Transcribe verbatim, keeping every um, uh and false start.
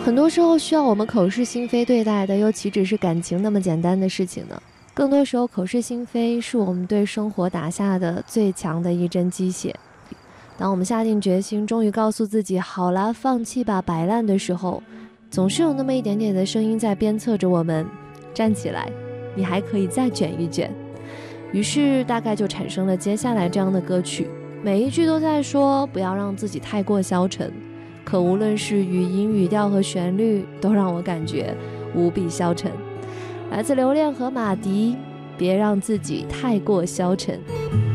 很多时候需要我们口是心非对待的，又岂止是感情那么简单的事情呢？更多时候，口是心非是我们对生活打下的最强的一针鸡血。当我们下定决心，终于告诉自己好啦，放弃吧，摆烂的时候，总是有那么一点点的声音在鞭策着我们站起来，你还可以再卷一卷。于是大概就产生了接下来这样的歌曲，每一句都在说不要让自己太过消沉，可无论是语音语调和旋律都让我感觉无比消沉。来自留恋和马迪，别让自己太过消沉。